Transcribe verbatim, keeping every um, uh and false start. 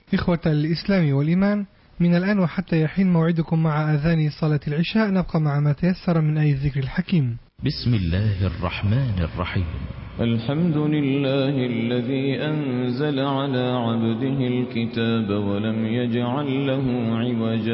إخوة الإسلام والإيمان، من الآن وحتى يحين موعدكم مع أذان صلاة العشاء، نبقى مع ما تيسر من آي الذكر الحكيم. بسم الله الرحمن الرحيم. الحمد لله الذي أنزل على عبده الكتاب ولم يجعل له عوجا